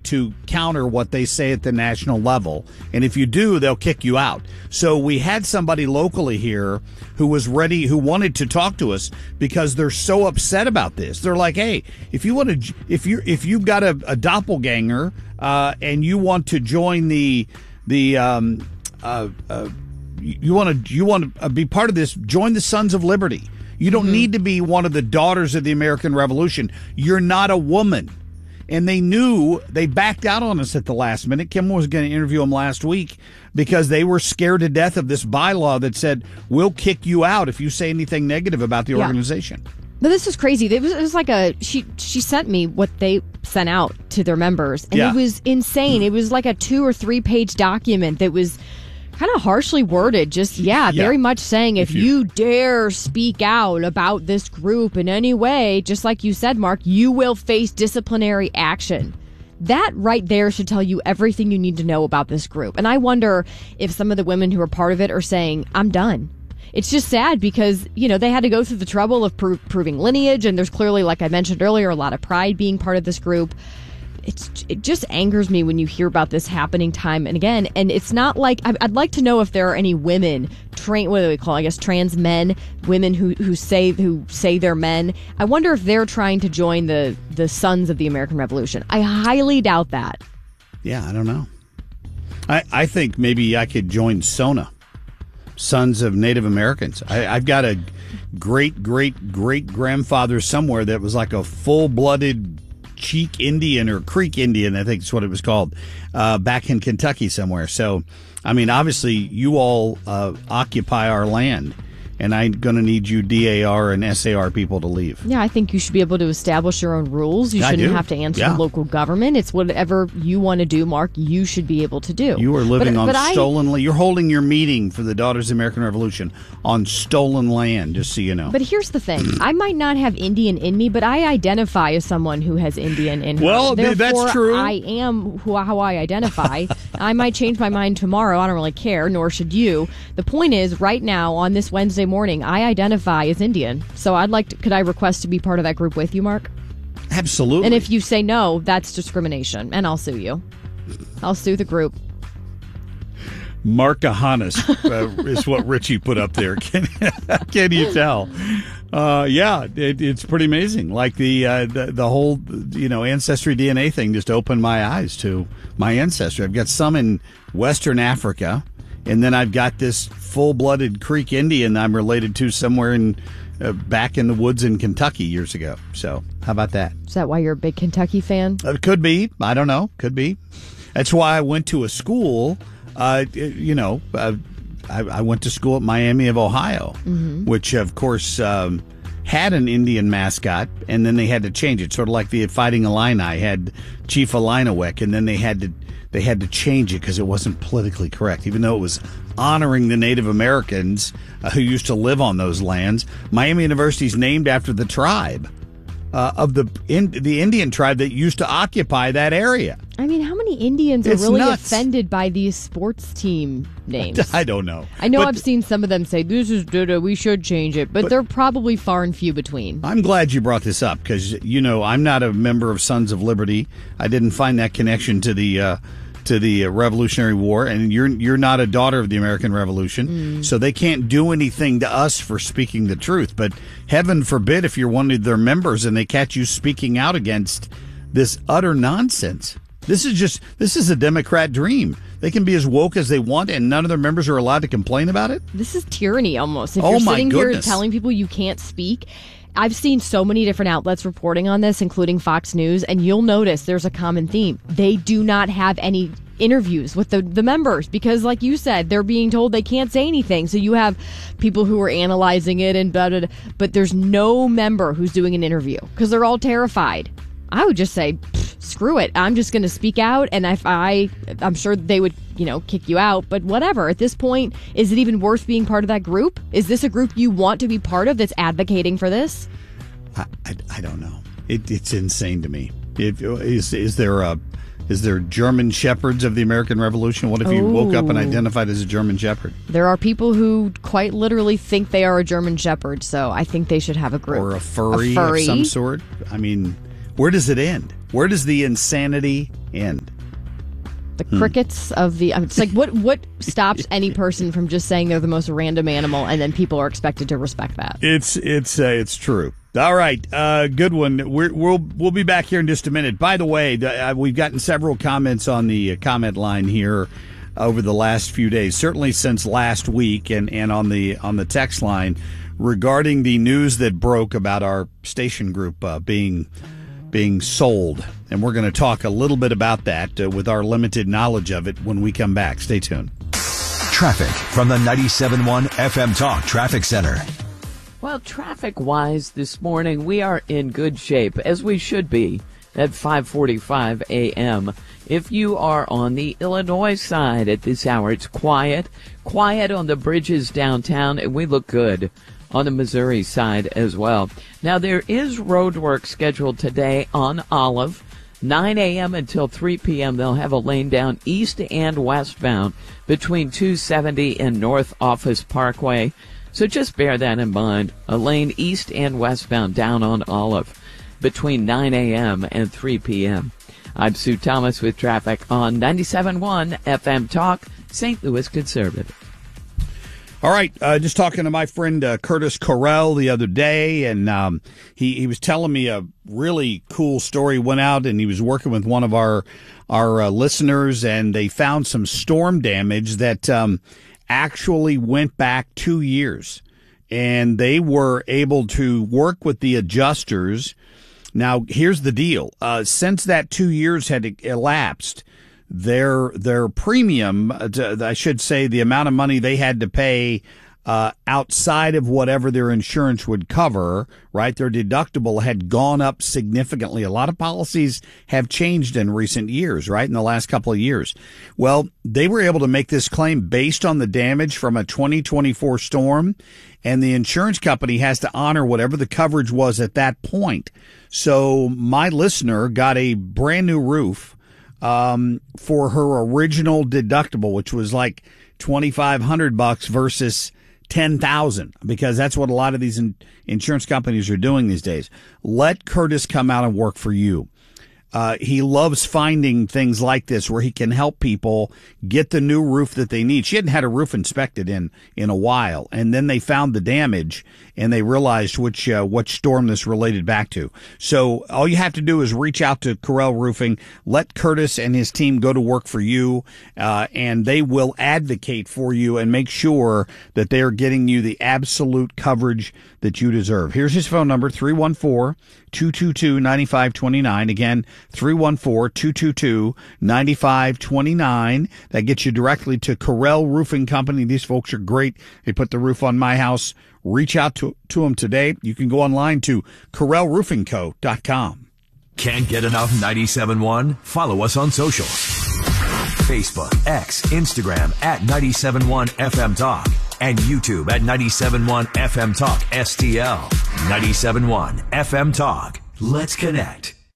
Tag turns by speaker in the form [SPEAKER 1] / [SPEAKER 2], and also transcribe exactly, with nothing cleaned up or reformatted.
[SPEAKER 1] to counter what they say at the national level. And if you do, they'll kick you out. So we had somebody locally here who was ready, who wanted to talk to us because they're so upset about this. They're like, hey, if you want to, if you if you've got a, a doppelganger uh, and you want to join the the um, uh, uh, you want to you want to be part of this, join the Sons of Liberty. You don't mm-hmm. need to be one of the daughters of the American Revolution. You're not a woman. And they knew, they backed out on us at the last minute. Kim was going to interview them last week because they were scared to death of this bylaw that said, we'll kick you out if you say anything negative about the yeah. organization.
[SPEAKER 2] But this is crazy. It was, it was like a, she she sent me what they sent out to their members. And yeah. it was insane. It was like a two or three page document that was kind of harshly worded, just, yeah, yeah, very much saying if, if you, you dare speak out about this group in any way, just like you said, Mark, you will face disciplinary action. That right there should tell you everything you need to know about this group. And I wonder if some of the women who are part of it are saying, I'm done. It's just sad because, you know, they had to go through the trouble of pro- proving lineage, and there's clearly, like I mentioned earlier, a lot of pride being part of this group. It's, it just angers me when you hear about this happening time and again. And it's not like, I'd like to know if there are any women, tra- what do we call, I guess, trans men, women who, who say who say they're men. I wonder if they're trying to join the, the Sons of the American Revolution. I highly doubt that.
[SPEAKER 1] Yeah, I don't know. I, I think maybe I could join SONA, Sons of Native Americans. I, I've got a great, great, great grandfather somewhere that was like a full-blooded Cheek Indian or Creek Indian, I think is what it was called, uh, back in Kentucky somewhere. So, I mean, obviously, you all uh, occupy our land, and I'm going to need you D A R and S A R people to leave.
[SPEAKER 2] Yeah, I think you should be able to establish your own rules. You
[SPEAKER 1] I
[SPEAKER 2] shouldn't
[SPEAKER 1] do.
[SPEAKER 2] have to answer
[SPEAKER 1] yeah.
[SPEAKER 2] to local government. It's whatever you want to do, Mark, you should be able to do.
[SPEAKER 1] You are living
[SPEAKER 2] but,
[SPEAKER 1] on
[SPEAKER 2] but
[SPEAKER 1] stolen
[SPEAKER 2] I,
[SPEAKER 1] land. You're holding your meeting for the Daughters of the American Revolution on stolen land, just so you know.
[SPEAKER 2] But here's the thing. I might not have Indian in me, but I identify as someone who has Indian in her.
[SPEAKER 1] Well,
[SPEAKER 2] Therefore,
[SPEAKER 1] that's true.
[SPEAKER 2] I am who, how I identify. I might change my mind tomorrow. I don't really care, nor should you. The point is, right now, on this Wednesday morning, I identify as Indian. So I'd like to, could I request to be part of that group with you, Mark?
[SPEAKER 1] Absolutely.
[SPEAKER 2] And if you say no, that's discrimination, and I'll sue you. I'll sue the group.
[SPEAKER 1] Markahanas uh, is what Richie put up there. Can, can you tell? Uh, yeah, it, it's pretty amazing. Like the, uh, the the whole you know ancestry D N A thing just opened my eyes to my ancestry. I've got some in Western Africa, and then I've got this full-blooded Creek Indian I'm related to somewhere in uh, back in the woods in Kentucky years ago. So how about that?
[SPEAKER 2] Is that why you're a big Kentucky fan?
[SPEAKER 1] It uh, could be. I don't know. Could be. That's why I went to a school. Uh, you know, uh, I, I went to school at Miami of Ohio, mm-hmm. which, of course, um, had an Indian mascot, and then they had to change it. Sort of like the Fighting Illini had Chief Illiniwek, and then they had to they had to change it because it wasn't politically correct, even though it was honoring the Native Americans uh, who used to live on those lands. Miami University is named after the tribe uh, of the in, the Indian tribe that used to occupy that area.
[SPEAKER 2] I mean, how many Indians are
[SPEAKER 1] It's
[SPEAKER 2] really
[SPEAKER 1] nuts.
[SPEAKER 2] offended by these sports team names?
[SPEAKER 1] I don't know.
[SPEAKER 2] I know
[SPEAKER 1] But
[SPEAKER 2] I've seen some of them say, this is doo-doo, we should change it, but,
[SPEAKER 1] But-
[SPEAKER 2] they're probably far and few between.
[SPEAKER 1] I'm glad you brought this up because, you know, I'm not a member of Sons of Liberty. I didn't find that connection to the uh, to the uh, Revolutionary War, and you're you're not a daughter of the American Revolution,
[SPEAKER 2] Mm.
[SPEAKER 1] so they can't do anything to us for speaking the truth. But heaven forbid if you're one of their members and they catch you speaking out against this utter nonsense. This is just, this is a Democrat dream. They can be as woke as they want, and none of their members are allowed to complain about it?
[SPEAKER 2] This is tyranny almost. If
[SPEAKER 1] Oh,
[SPEAKER 2] you're
[SPEAKER 1] my
[SPEAKER 2] sitting here
[SPEAKER 1] goodness.
[SPEAKER 2] telling people you can't speak, I've seen so many different outlets reporting on this, including Fox News, and you'll notice there's a common theme. They do not have any interviews with the, the members because, like you said, they're being told they can't say anything. So you have people who are analyzing it, and blah, blah, blah, but there's no member who's doing an interview because they're all terrified. I would just say, screw it. I'm just going to speak out, and if I, I'm sure they would, you know, kick you out. But whatever. At this point, is it even worth being part of that group? Is this a group you want to be part of that's advocating for this?
[SPEAKER 1] I, I, I don't know. It, it's insane to me. It, is is there a is there German shepherds of the American Revolution? What if you woke up and
[SPEAKER 2] Oh.
[SPEAKER 1] identified as a German shepherd?
[SPEAKER 2] There are people who quite literally think they are a German shepherd, so I think they should have a group.
[SPEAKER 1] Or a furry,
[SPEAKER 2] A furry.
[SPEAKER 1] of some sort? I mean, where does it end? Where does the insanity end.
[SPEAKER 2] The crickets of the, it's like, what what stops any person from just saying they're the most random animal, and then people are expected to respect that?
[SPEAKER 1] It's it's uh, it's true. All right, uh, good one. We're, we'll we'll be back here in just a minute. By the way, uh, we've gotten several comments on the uh, comment line here over the last few days, certainly since last week, and, and on the on the text line regarding the news that broke about our station group uh, being. being sold. And we're going to talk a little bit about that uh, with our limited knowledge of it when we come back. Stay tuned.
[SPEAKER 3] Traffic from the ninety-seven point one F M Talk Traffic Center.
[SPEAKER 4] Well, traffic-wise this morning, we are in good shape, as we should be, at five forty-five a.m. If you are on the Illinois side at this hour, it's quiet. Quiet on the bridges downtown, and we look good on the Missouri side as well. Now, there is road work scheduled today on Olive, nine a.m. until three p.m. They'll have a lane down east and westbound between two seventy and North Office Parkway. So just bear that in mind. A lane east and westbound down on Olive between nine a.m. and three p.m. I'm Sue Thomas with traffic on ninety-seven point one F M Talk, Saint Louis Conservative.
[SPEAKER 1] All right, uh, just talking to my friend uh, Curtis Correll the other day, and um, he, he was telling me a really cool story. Went out and he was working with one of our our uh, listeners, and they found some storm damage that um, actually went back two years. And they were able to work with the adjusters. Now, here's the deal. Uh, since that two years had elapsed, Their their premium, I should say, the amount of money they had to pay uh, outside of whatever their insurance would cover, right? Their deductible had gone up significantly. A lot of policies have changed in recent years, right? In the last couple of years. Well, they were able to make this claim based on the damage from a twenty twenty-four storm, and the insurance company has to honor whatever the coverage was at that point. So my listener got a brand new roof Um, for her original deductible, which was like twenty-five hundred bucks versus ten thousand, because that's what a lot of these in- insurance companies are doing these days. Let Curtis come out and work for you. Uh, he loves finding things like this where he can help people get the new roof that they need. She hadn't had a roof inspected in, in a while, and then they found the damage and they realized which, uh, which storm this related back to. So all you have to do is reach out to Correll Roofing, let Curtis and his team go to work for you, uh, and they will advocate for you and make sure that they are getting you the absolute coverage that you deserve. Here's his phone number, three one four, two two two, nine five two nine. Again, three one four, two two two, nine five two nine. That gets you directly to Correll Roofing Company. These folks are great. They put the roof on my house. Reach out to, to them today. You can go online to correll roofing co dot com.
[SPEAKER 3] Can't get enough ninety-seven point one? Follow us on social. Facebook, X, Instagram at ninety-seven point one F M Talk. And YouTube at ninety-seven point one F M Talk S T L. ninety-seven point one F M Talk. Let's connect.